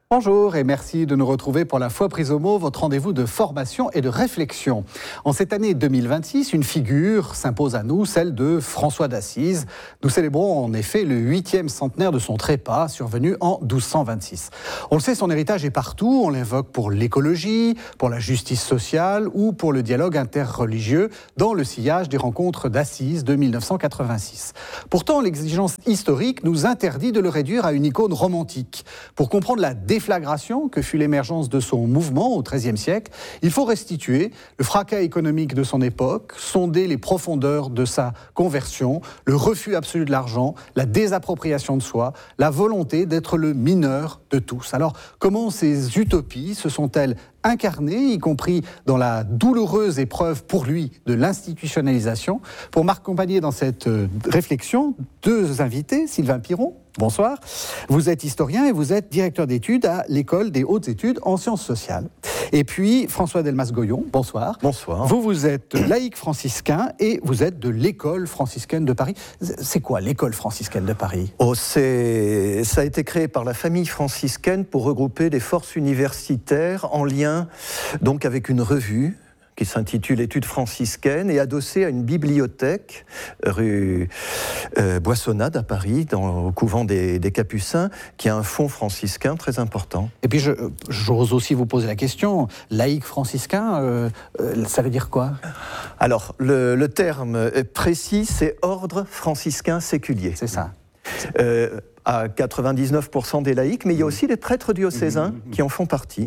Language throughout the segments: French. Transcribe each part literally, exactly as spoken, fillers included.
Bonjour et merci de nous retrouver pour la Foi prise au mot, votre rendez-vous de formation et de réflexion. En cette année deux mille vingt-six, une figure s'impose à nous, celle de François d'Assise. Nous célébrons en effet le huitième centenaire de son trépas, survenu en douze cent vingt-six. On le sait, son héritage est partout, on l'invoque pour l'écologie, pour la justice sociale ou pour le dialogue interreligieux dans le sillage des rencontres d'Assise de mille neuf cent quatre-vingt-six. Pourtant, l'exigence historique nous interdit de le réduire à une icône romantique. Pour comprendre la déflagration que fut l'émergence de son mouvement au treizième siècle, il faut restituer le fracas économique de son époque, sonder les profondeurs de sa conversion, le refus absolu de l'argent, la désappropriation de soi, la volonté d'être le mineur de tous. Alors, comment ces utopies se sont-elles incarnées, y compris dans la douloureuse épreuve pour lui de l'institutionnalisation? Pour m'accompagner dans cette réflexion, deux invités, Sylvain Piron, bonsoir. Vous êtes historien et vous êtes directeur d'études à l'École des hautes études en sciences sociales. Et puis François Delmas-Goyon, bonsoir. Bonsoir. Vous, vous êtes laïc franciscain et vous êtes de l'École franciscaine de Paris. C'est quoi l'École franciscaine de Paris ? Oh, c'est... Ça a été créé par la famille franciscaine pour regrouper des forces universitaires en lien donc, avec une revue qui s'intitule Études franciscaines et adossée à une bibliothèque rue euh, Boissonnade à Paris, dans, au couvent des, des Capucins, qui a un fonds franciscain très important. Et puis je, j'ose aussi vous poser la question, laïc franciscain, euh, euh, ça veut dire quoi ? Alors, le, le terme précis, c'est ordre franciscain séculier. C'est ça. Euh, à quatre-vingt-dix-neuf pour cent des laïcs, mais il y a aussi les prêtres diocésains qui en font partie.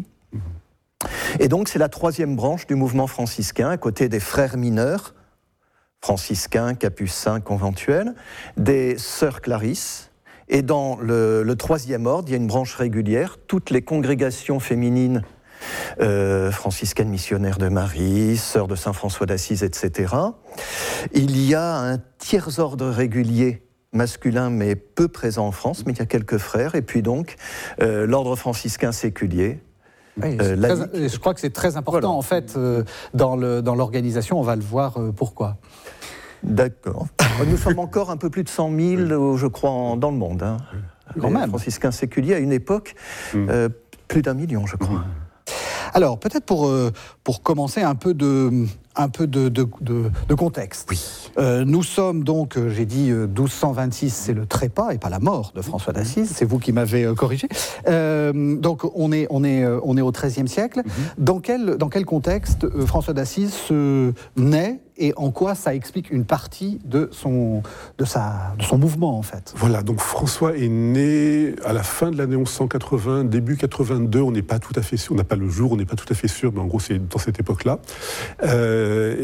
Et donc c'est la troisième branche du mouvement franciscain, à côté des frères mineurs, franciscains, capucins, conventuels, des sœurs Clarisses. Et dans le, le troisième ordre, il y a une branche régulière, toutes les congrégations féminines euh, franciscaines missionnaires de Marie, sœurs de Saint François d'Assise, et cetera. Il y a un tiers ordre régulier masculin mais peu présent en France, mais il y a quelques frères. Et puis donc euh, l'ordre franciscain séculier. Oui, euh, très, je crois que c'est très important, voilà. En fait, euh, dans, le, dans l'organisation, on va le voir euh, pourquoi. D'accord. Nous sommes encore un peu plus de cent mille, je crois, en, dans le monde. Hein. Quand même. Franciscains séculiers, à une époque, mmh. euh, plus d'un million, je crois. Mmh. Alors, peut-être pour, euh, pour commencer, un peu de... Un peu de, de, de, de contexte. Oui. Euh, nous sommes donc, euh, j'ai dit euh, douze cent vingt-six, c'est le trépas et pas la mort de François d'Assise, c'est vous qui m'avez euh, corrigé. Euh, donc on est, on est, euh, on est au treizième siècle. Mm-hmm. Dans quel, dans quel contexte euh, François d'Assise se naît et en quoi ça explique une partie de son, de sa, de son mouvement en fait? Voilà, donc François est né à la fin de l'année onze cent quatre-vingts, début quatre-vingt-deux, on n'est pas tout à fait sûr, on n'a pas le jour, on n'est pas tout à fait sûr, mais en gros c'est dans cette époque-là. Euh,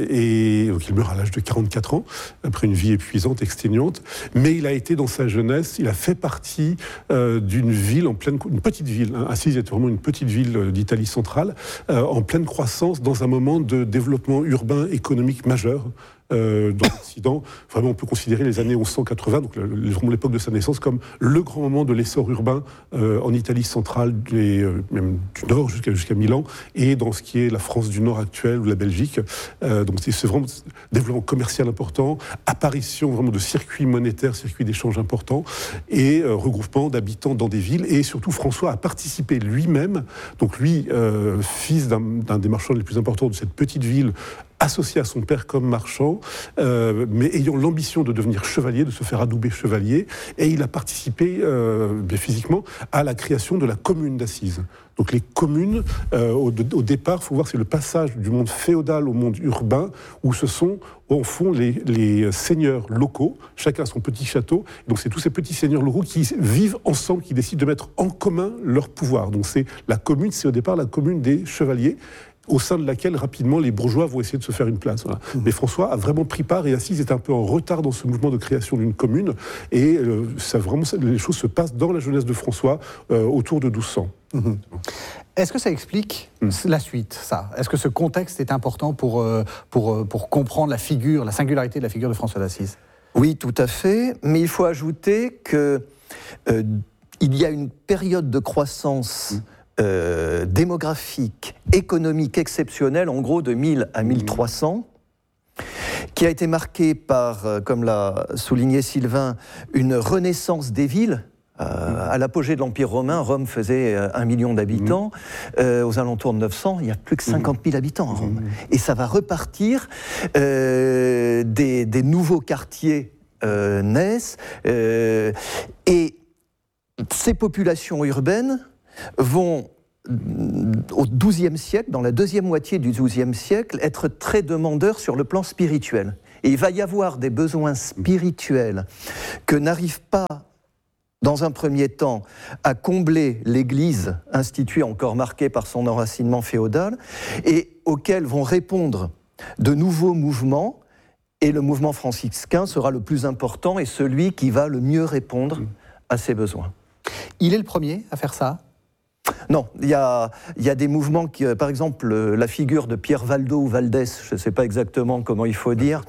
et donc il meurt à l'âge de quarante-quatre ans, après une vie épuisante, exténuante, mais il a été dans sa jeunesse, il a fait partie euh, d'une ville, en pleine, une petite ville, hein, Assise était vraiment une petite ville d'Italie centrale, euh, en pleine croissance, dans un moment de développement urbain économique majeur. Euh, dans l'Occident, vraiment on peut considérer les années onze cent quatre-vingts, donc le, le, vraiment l'époque de sa naissance, comme le grand moment de l'essor urbain euh, en Italie centrale, et, euh, même du Nord jusqu'à, jusqu'à Milan, et dans ce qui est la France du Nord actuelle ou la Belgique. Euh, donc c'est, c'est vraiment développement commercial important, apparition vraiment de circuits monétaires, circuits d'échange importants, et euh, regroupement d'habitants dans des villes. Et surtout François a participé lui-même, donc lui, euh, fils d'un, d'un des marchands les plus importants de cette petite ville, associé à son père comme marchand, euh, mais ayant l'ambition de devenir chevalier, de se faire adouber chevalier, et il a participé euh, bien physiquement à la création de la commune d'Assise. Donc les communes, euh, au, au départ, il faut voir, c'est le passage du monde féodal au monde urbain, où ce sont, au fond, les, les seigneurs locaux, chacun son petit château. Donc c'est tous ces petits seigneurs locaux qui vivent ensemble, qui décident de mettre en commun leur pouvoir. Donc c'est la commune, c'est au départ la commune des chevaliers, au sein de laquelle, rapidement, les bourgeois vont essayer de se faire une place. Voilà. Mmh. Mais François a vraiment pris part, et Assise est un peu en retard dans ce mouvement de création d'une commune, et euh, ça, vraiment, ça, les choses se passent dans la jeunesse de François, euh, autour de douze cents. Mmh. Est-ce que ça explique mmh. la suite, ça ? Est-ce que ce contexte est important pour, euh, pour, pour comprendre la figure, la singularité de la figure de François d'Assise ? Oui, tout à fait, mais il faut ajouter qu'il euh, y a une période de croissance mmh. Euh, démographique, économique exceptionnelle, en gros de mille à mille trois cents, qui a été marquée par, euh, comme l'a souligné Sylvain, une renaissance des villes, Euh, à l'apogée de l'Empire romain, Rome faisait euh, un million d'habitants. Mmh. Euh, aux alentours de neuf cents, il n'y a plus que cinquante mille habitants à Rome. Mmh. Et ça va repartir. Euh, des, des nouveaux quartiers euh, naissent. Euh, et ces populations urbaines vont, au douzième siècle, dans la deuxième moitié du douzième siècle, être très demandeurs sur le plan spirituel. Et il va y avoir des besoins spirituels que n'arrivent pas, dans un premier temps, à combler l'Église instituée, encore marquée par son enracinement féodal, et auxquels vont répondre de nouveaux mouvements, et le mouvement franciscain sera le plus important et celui qui va le mieux répondre à ces besoins. Il est le premier à faire ça ? Non, il y a, il y a des mouvements qui, par exemple, la figure de Pierre Valdo ou Valdès, je ne sais pas exactement comment il faut dire,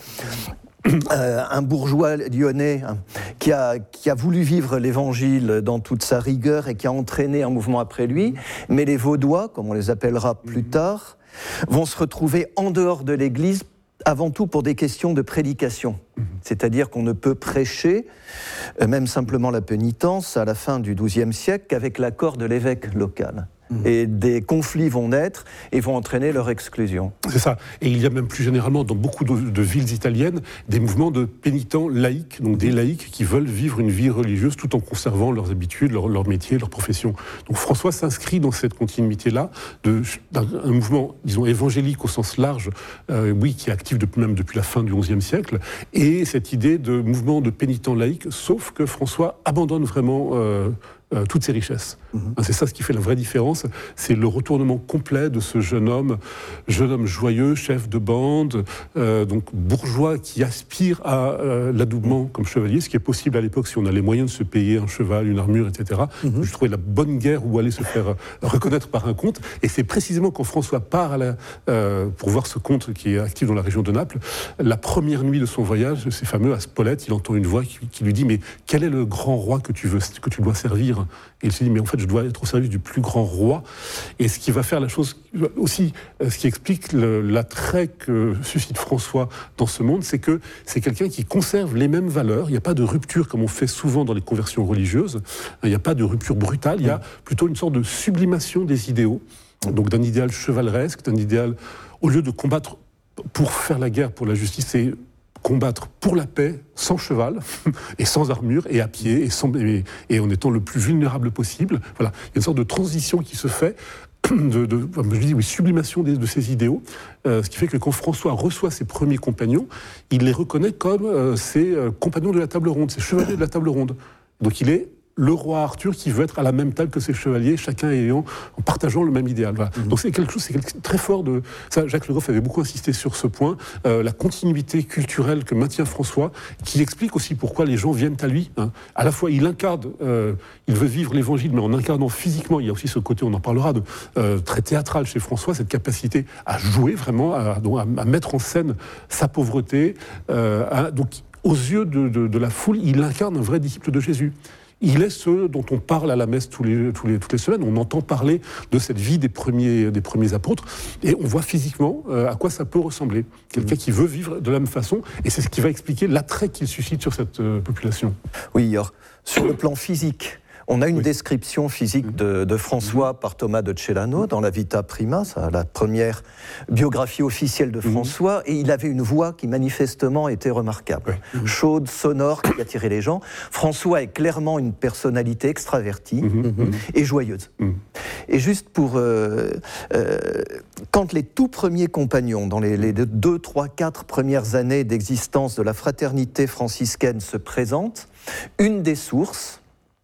Euh, un bourgeois lyonnais hein, qui, a, qui a voulu vivre l'Évangile dans toute sa rigueur et qui a entraîné un mouvement après lui, mais les Vaudois, comme on les appellera plus tard, vont se retrouver en dehors de l'Église avant tout pour des questions de prédication. C'est-à-dire qu'on ne peut prêcher, même simplement la pénitence, à la fin du douzième siècle qu'avec l'accord de l'évêque local. Et des conflits vont naître et vont entraîner leur exclusion. C'est ça. Et il y a même plus généralement dans beaucoup de, de villes italiennes des mouvements de pénitents laïcs, donc des laïcs qui veulent vivre une vie religieuse tout en conservant leurs habitudes, leur, leur métier, leur profession. Donc François s'inscrit dans cette continuité-là, de, d'un un mouvement, disons, évangélique au sens large, euh, oui, qui est actif depuis, même depuis la fin du onzième siècle, et cette idée de mouvement de pénitents laïcs, sauf que François abandonne vraiment euh, Euh, toutes ces richesses. Mmh. C'est ça ce qui fait la vraie différence, c'est le retournement complet de ce jeune homme, jeune homme joyeux, chef de bande, euh, donc bourgeois qui aspire à euh, l'adoubement mmh. comme chevalier, ce qui est possible à l'époque si on a les moyens de se payer un cheval, une armure, et cetera. Mmh. Je trouvais la bonne guerre où aller se faire euh, reconnaître par un comte, et c'est précisément quand François part à la, euh, pour voir ce comte qui est actif dans la région de Naples, la première nuit de son voyage, c'est fameux, à Spolète, il entend une voix qui, qui lui dit « Mais quel est le grand roi que tu veux, que tu dois servir ?» Et il se dit, mais en fait, je dois être au service du plus grand roi. Et ce qui va faire la chose aussi, ce qui explique le, l'attrait que suscite François dans ce monde, c'est que c'est quelqu'un qui conserve les mêmes valeurs. Il n'y a pas de rupture comme on fait souvent dans les conversions religieuses. Il n'y a pas de rupture brutale. Il y a plutôt une sorte de sublimation des idéaux. Donc d'un idéal chevaleresque, d'un idéal, au lieu de combattre pour faire la guerre, pour la justice, c'est combattre pour la paix, sans cheval, et sans armure, et à pied, et, sans, et, et en étant le plus vulnérable possible. Voilà. Il y a une sorte de transition qui se fait, de, de je dis, oui, sublimation des, de ces idéaux, euh, ce qui fait que quand François reçoit ses premiers compagnons, il les reconnaît comme euh, ses euh, compagnons de la table ronde, ses chevaliers de la table ronde. Donc il est le roi Arthur qui veut être à la même table que ses chevaliers, chacun ayant, en partageant le même idéal. Voilà. Mmh. Donc c'est quelque chose, c'est quelque chose de très fort. De, ça, Jacques Le Goff avait beaucoup insisté sur ce point, euh, la continuité culturelle que maintient François, qui explique aussi pourquoi les gens viennent à lui. Hein. À la fois, il incarne, euh, il veut vivre l'Évangile, mais en incarnant physiquement, il y a aussi ce côté, on en parlera, de, euh, très théâtral chez François, cette capacité à jouer vraiment, à, à, à mettre en scène sa pauvreté. Euh, à, donc, aux yeux de, de, de la foule, il incarne un vrai disciple de Jésus. Il est ce dont on parle à la messe tous les, tous les, toutes les semaines. On entend parler de cette vie des premiers, des premiers apôtres et on voit physiquement euh, à quoi ça peut ressembler. Quelqu'un qui veut vivre de la même façon, et c'est ce qui va expliquer l'attrait qu'il suscite sur cette euh, population. Oui, alors, sur le plan physique, on a une oui. description physique de, de François par Thomas de Celano dans la Vita Prima, ça, la première biographie officielle de François, mmh. et il avait une voix qui manifestement était remarquable. Oui. Mmh. Chaude, sonore, qui attirait les gens. François est clairement une personnalité extravertie mmh. et joyeuse. Mmh. Et juste pour... Euh, euh, quand les tout premiers compagnons, dans les, les deux, trois, quatre premières années d'existence de la fraternité franciscaine se présentent, une des sources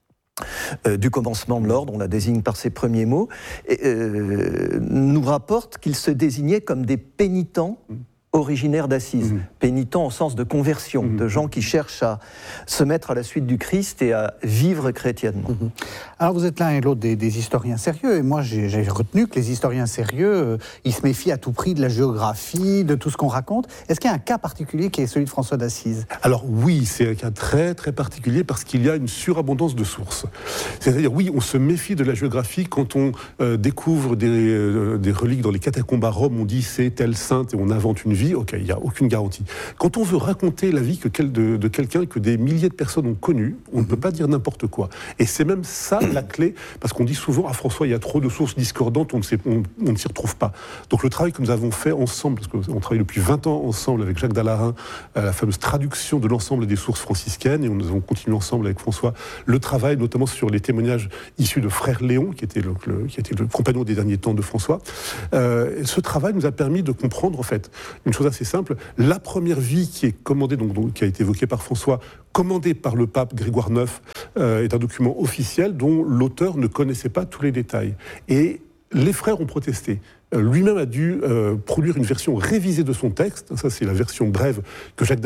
Euh, du commencement de l'ordre, on la désigne par ses premiers mots, et, euh, nous rapporte qu'ils se désignaient comme des pénitents originaires d'Assise. Mmh. Pénitents au sens de conversion, mmh. de gens qui cherchent à se mettre à la suite du Christ et à vivre chrétiennement. Mmh. Alors vous êtes l'un et l'autre des, des historiens sérieux, et moi j'ai, j'ai retenu que les historiens sérieux, euh, ils se méfient à tout prix de la géographie, de tout ce qu'on raconte. Est-ce qu'il y a un cas particulier qui est celui de François d'Assise ? Alors oui, c'est un cas très très particulier parce qu'il y a une surabondance de sources. C'est-à-dire oui, on se méfie de la géographie quand on euh, découvre des, euh, des reliques dans les catacombes à Rome, on dit c'est telle sainte et on invente une vie, ok, il n'y a aucune garantie. Quand on veut raconter la vie que quel, de, de quelqu'un que des milliers de personnes ont connu, on ne peut pas dire n'importe quoi. Et c'est même ça la clé, parce qu'on dit souvent, ah François, il y a trop de sources discordantes, on ne, sait, on, on ne s'y retrouve pas. Donc le travail que nous avons fait ensemble, parce qu'on travaille depuis vingt ans ensemble avec Jacques Dallarin, à la fameuse traduction de l'ensemble des sources franciscaines, et nous avons continué ensemble avec François le travail, notamment sur les témoignages issus de Frère Léon, qui était le, le, qui était le compagnon des derniers temps de François. Euh, ce travail nous a permis de comprendre, en fait, une chose assez simple, la première vie qui est commandée, donc, donc qui a été évoquée par François, commandée par le pape Grégoire neuf, euh, est un document officiel dont l'auteur ne connaissait pas tous les détails. Et les frères ont protesté. Euh, lui-même a dû euh, produire une version révisée de son texte. Ça, c'est la version brève que Jacques